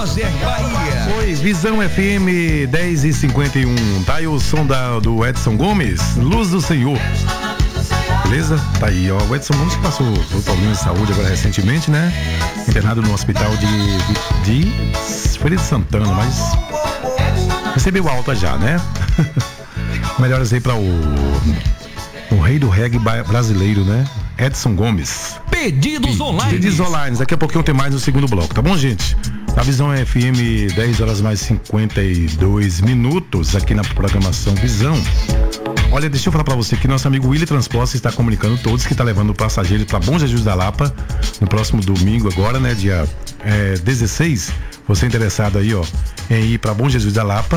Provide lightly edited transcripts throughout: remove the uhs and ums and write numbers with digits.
Brother Bahia. Oi, Visão FM 10h51. Tá aí o som do Edson Gomes, Luz do Senhor. Beleza? Tá aí, ó. O Edson Gomes que passou por problema de saúde agora recentemente, né? Internado no hospital de Feira de Santana, mas recebeu alta já, né? Melhoras aí pra o rei do reggae brasileiro, né? Edson Gomes. Pedidos online. Pedidos online. Daqui a pouquinho tem mais no segundo bloco, tá bom, gente? A Visão FM, 10 horas mais 52 minutos aqui na programação Visão. Olha, deixa eu falar pra você que nosso amigo Willy Transportes está comunicando todos que está levando o passageiro para Bom Jesus da Lapa no próximo domingo agora, né? Dia 16. Você interessado aí, ó, em ir para Bom Jesus da Lapa,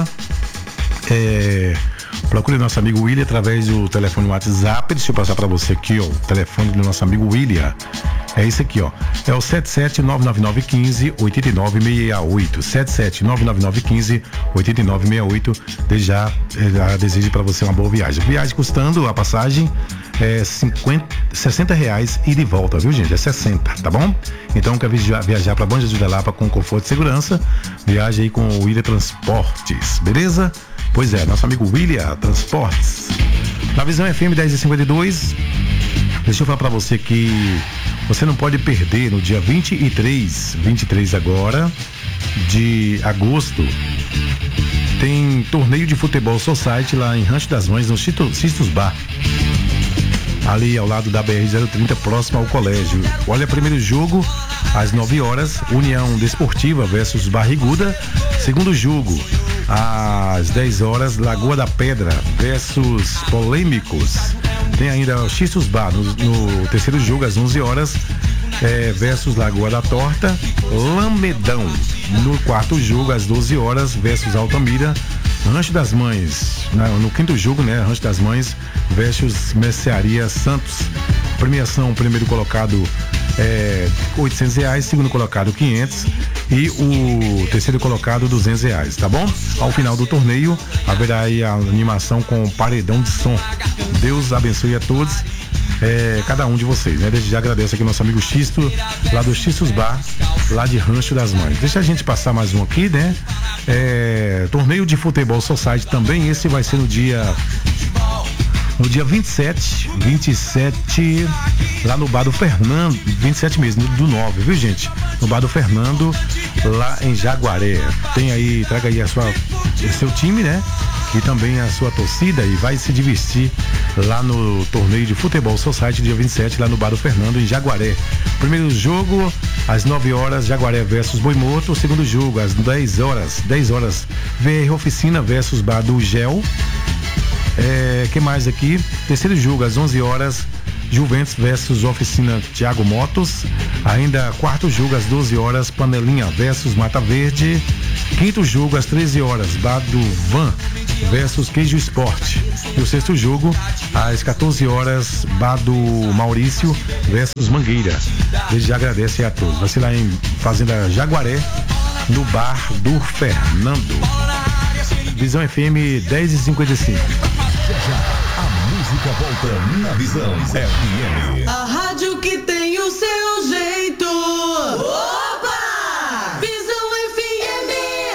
procure nosso amigo William através do telefone WhatsApp. Deixa eu passar para você aqui, ó, o telefone do nosso amigo William. É esse aqui, ó. É o 7799915-8968. 7799915-8968. Desde já desejo para você uma boa viagem. Viagem custando a passagem R$60 e de volta, viu, gente? É 60, tá bom? Então quer viajar para Bom Jesus da Lapa com conforto e segurança? Viaje aí com o William Transportes, beleza? Pois é, nosso amigo William Transportes. Na Visão FM 10h52, deixa eu falar pra você que você não pode perder no dia 23 agora de agosto. Tem torneio de futebol society lá em Rancho das Mães, no Cistos Bar. Ali ao lado da BR-030, próximo ao colégio. Olha, primeiro jogo às 9 horas, União Desportiva versus Barriguda. Segundo jogo, às 10 horas, Lagoa da Pedra versus Polêmicos. Tem ainda o Xistos Bar no terceiro jogo, às 11 horas, versus Lagoa da Torta. Lamedão no quarto jogo, às 12 horas, versus Altamira. Rancho das Mães, no quinto jogo, né? Rancho das Mães versus Mercearia Santos. Premiação, primeiro colocado R$800, segundo colocado R$500 e o terceiro colocado R$200, tá bom? Ao final do torneio haverá aí a animação com paredão de som. Deus abençoe a todos, cada um de vocês, né? Desde já agradeço aqui nosso amigo Xisto, lá do Xistos Bar, lá de Rancho das Mães. Deixa a gente passar mais um aqui, né? Torneio de Futebol Society também, esse vai ser no dia 27, lá no Bar do Fernando, 27 mesmo, do 9, viu, gente? No Bar do Fernando, lá em Jaguaré. Tem aí, traga aí o seu time, né? E também a sua torcida, e vai se divertir lá no torneio de Futebol Society, dia 27, lá no Bar do Fernando, em Jaguaré. Primeiro jogo, às 9 horas, Jaguaré versus Boi Morto. Segundo jogo, às 10 horas, VR Oficina versus Bar do Gel. Que mais aqui? Terceiro jogo, às 11 horas, Juventus versus Oficina Thiago Motos. Ainda quarto jogo, às 12 horas, Panelinha versus Mata Verde. Quinto jogo, às 13 horas, Bar do Van versus Queijo Esporte. E o sexto jogo, às 14 horas, Bar do Maurício versus Mangueira. Desde já agradece a todos. Vai ser lá em Fazenda Jaguaré, no Bar do Fernando. Visão FM 10h55. A música volta na Visão FM. A rádio que tem o seu jeito. Opa! Visão FM.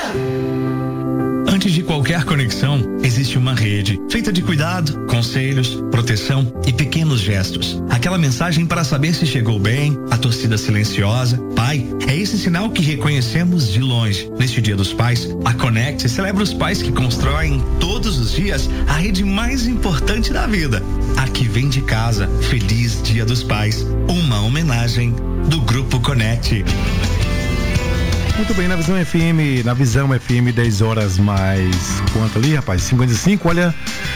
Antes de qualquer conexão, existe uma rede feita de cuidado, conselhos, proteção e pequenos gestos. Aquela mensagem para saber se chegou bem, a torcida silenciosa. Pai, é esse sinal que reconhecemos de longe. Neste Dia dos Pais, a Connect celebra os pais que constroem todos os dias a rede mais importante da vida. Aqui vem de casa, Feliz Dia dos Pais. Uma homenagem do Grupo Connect. Muito bem, na Visão FM 10 horas mais quanto ali, rapaz? 55, olha,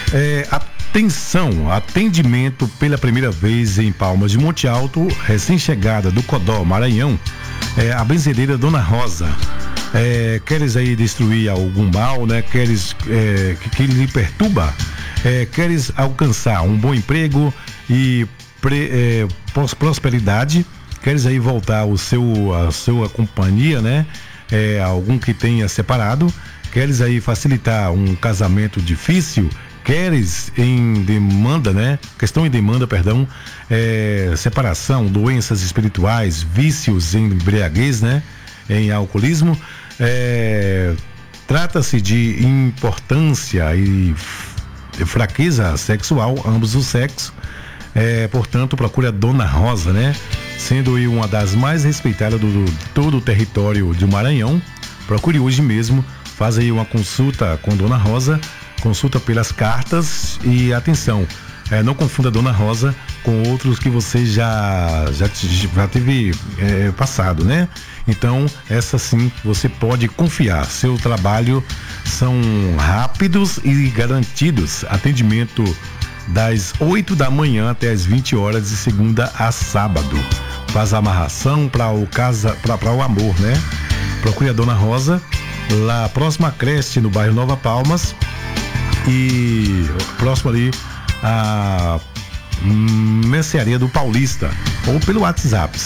atenção, atendimento pela primeira vez em Palmas de Monte Alto, recém-chegada do Codó, Maranhão, a benzedeira Dona Rosa. Queres aí destruir algum mal, né? Queres que lhe perturba? Queres alcançar um bom emprego e prosperidade? Queres aí voltar a sua companhia, né? Algum que tenha separado? Queres aí facilitar um casamento difícil? Queres em demanda, né? Questão em demanda, perdão, separação, doenças espirituais, vícios em embriaguez, né? em alcoolismo. Trata-se de importância e fraqueza sexual, ambos os sexos. Portanto, procure a Dona Rosa, né? Sendo uma das mais respeitadas de todo o território do Maranhão. Procure hoje mesmo, faz aí uma consulta com Dona Rosa, consulta pelas cartas e atenção, não confunda a Dona Rosa com outros que você já teve passado, né? Então, essa sim, você pode confiar. Seu trabalho são rápidos e garantidos. Atendimento das 8 da manhã até as 20 horas de segunda a sábado. Faz a amarração para o amor, né? Procure a Dona Rosa, lá próxima à creche, no bairro Nova Palmas, e próximo ali a Mercearia do Paulista, ou pelo WhatsApp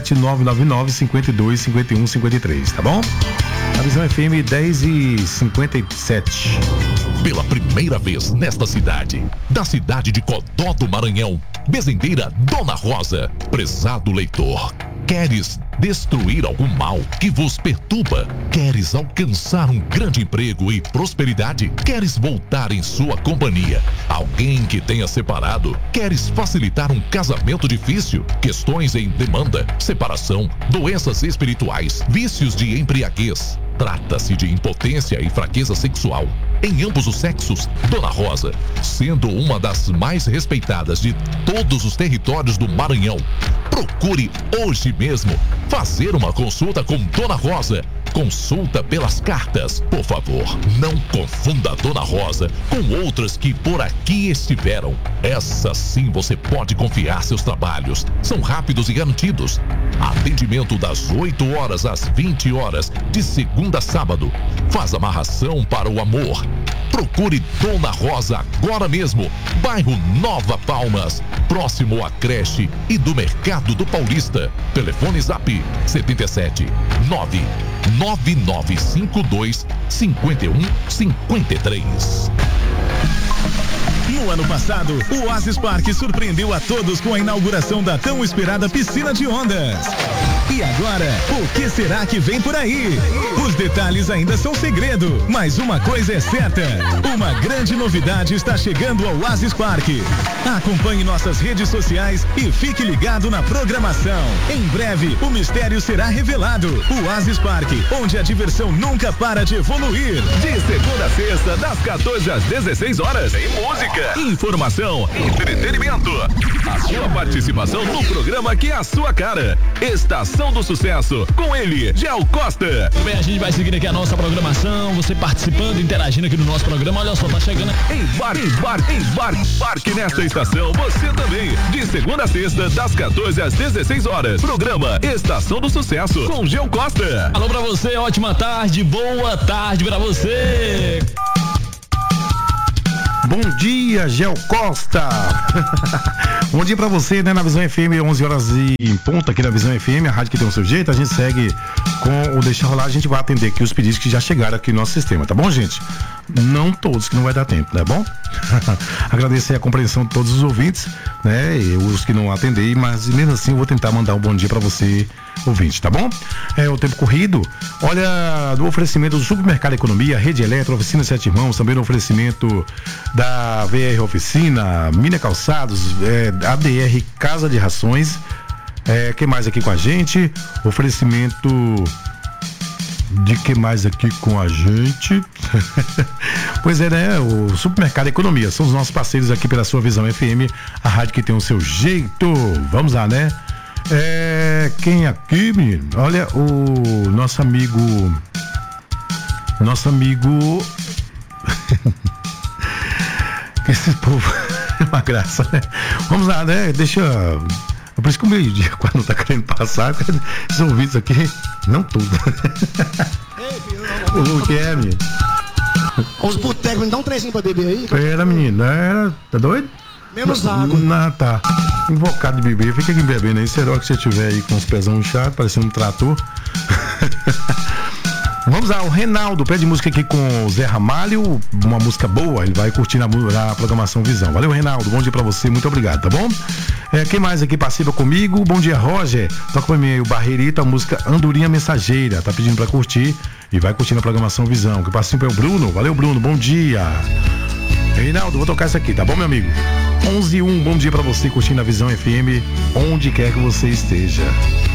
77999-525153, tá bom? A Visão FM 10h57. Pela primeira vez nesta cidade, da cidade de Codó do Maranhão, bezendeira Dona Rosa. Prezado leitor, queres destruir algum mal que vos perturba? Queres alcançar um grande emprego e prosperidade? Queres voltar em sua companhia alguém que tenha separado? Queres facilitar um casamento difícil? Questões em demanda, separação, doenças espirituais, vícios de embriaguez? Trata-se de impotência e fraqueza sexual em ambos os sexos. Dona Rosa, sendo uma das mais respeitadas de todos os territórios do Maranhão, procure hoje mesmo fazer uma consulta com Dona Rosa. Consulta pelas cartas. Por favor, não confunda a Dona Rosa com outras que por aqui estiveram. Essa sim você pode confiar. Seus trabalhos são rápidos e garantidos. Atendimento das 8 horas às 20 horas, de segunda a sábado. Faz amarração para o amor. Procure Dona Rosa agora mesmo. Bairro Nova Palmas, próximo à creche e do Mercado do Paulista. Telefone Zap 77 99952 5153. No ano passado, o Oasis Park surpreendeu a todos com a inauguração da tão esperada piscina de ondas. E agora, o que será que vem por aí? Os detalhes ainda são segredo, mas uma coisa é certa: uma grande novidade está chegando ao Oasis Park. Acompanhe nossas redes sociais e fique ligado na programação. Em breve, o mistério será revelado. O Oasis Park, onde a diversão nunca para de evoluir. De segunda a sexta, das 14 às 16 horas, tem música, informação, entretenimento. A sua participação no programa que é a sua cara. Estação do Sucesso, com ele, Gel Costa. Bem, a gente vai seguindo aqui a nossa programação, você participando, interagindo aqui no nosso programa. Olha só, tá chegando. Embarque nesta estação, você também. De segunda a sexta, das 14 às 16 horas. Programa Estação do Sucesso, com Gel Costa. Alô pra você, ótima tarde, boa tarde pra você. Bom dia, Gel Costa. Bom dia pra você, né? Na Visão FM, 11 horas em ponto aqui na Visão FM, a rádio que tem o seu jeito. A gente segue com o Deixa Rolar. A gente vai atender aqui os pedidos que já chegaram aqui no nosso sistema, tá bom, gente? Não todos, que não vai dar tempo, tá bom? Agradecer a compreensão de todos os ouvintes, né? E os que não atendei, mas mesmo assim eu vou tentar mandar um bom dia pra você, ouvinte, tá bom? O tempo corrido. Olha, do oferecimento do Supermercado Economia, Rede Eletro, Oficina Sete Irmãos, também no oferecimento da VR Oficina, Mina Calçados, ADR Casa de Rações. Quem mais aqui com a gente? Oferecimento de que mais aqui com a gente? Pois é, né? O Supermercado Economia são os nossos parceiros aqui pela sua Visão FM, a rádio que tem o seu jeito. Vamos lá, né? Quem aqui, menino? Olha, o nosso amigo esse povo é uma graça, né? Vamos lá, né? Por isso que o meio-dia, quando tá querendo passar, esses ouvidos aqui, não tudo. O que é, menino? Os botecos, me dá um trezinho pra beber aí. Pera, menino, tá doido? Menos água. Não, tá. Invocado de beber, fica aqui bebendo aí. Será que você tiver aí com os pezão inchados, parecendo um trator? Vamos lá, o Reinaldo pede música aqui com o Zé Ramalho, uma música boa, ele vai curtir na programação Visão. Valeu, Reinaldo, bom dia pra você, muito obrigado, tá bom? Quem mais aqui participa comigo? Bom dia, Roger. Toca pra mim aí o Barreirito, a música Andorinha Mensageira. Tá pedindo pra curtir e vai curtindo a programação Visão. Que participa é o Bruno. Valeu, Bruno. Bom dia. Reinaldo, vou tocar essa aqui, tá bom, meu amigo? 11:01, bom dia pra você curtindo a Visão FM, onde quer que você esteja.